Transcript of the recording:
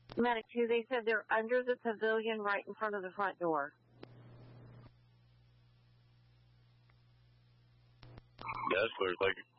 Medic 2, they said they're under the pavilion right in front of the front door. That looks like